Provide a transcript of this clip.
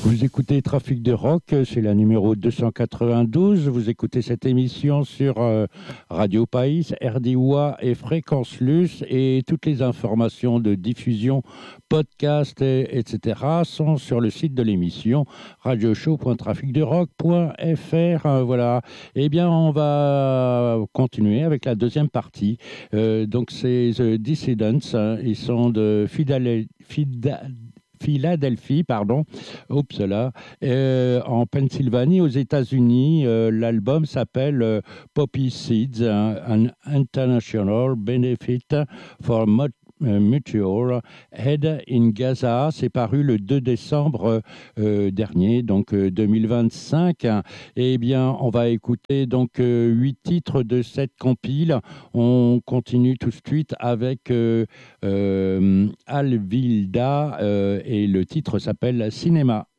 Vous écoutez Trafic de Rock, c'est la numéro 292. Vous écoutez cette émission sur Radio País, RDOA et Fréquence Luce, et toutes les informations de diffusion, podcast, etc. sont sur le site de l'émission radioshow.traficderock.fr. Voilà. Eh bien, on va continuer avec la deuxième partie. Donc, c'est The Dissidents. Ils sont de Philadelphie, en Pennsylvanie, aux États-Unis. L'album s'appelle Poppy Seeds, an International Benefit for Mutual Aid in Gaza. C'est paru le 2 décembre dernier, donc 2025. Eh bien, on va écouter donc 8 titres de cette compile. On continue tout de suite avec Alvilda et le titre s'appelle Cinéma.